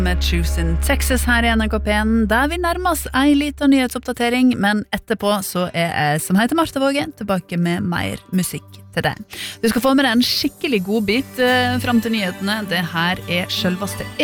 Med Choosing Texas her I NRK P1, der vi nærmer oss en liten nyhetsoppdatering, men etterpå så jeg som heter Martha Våge tilbake med mer musikk til deg. Du skal få med deg en skikkelig god bit frem til nyhetene. Det her selveste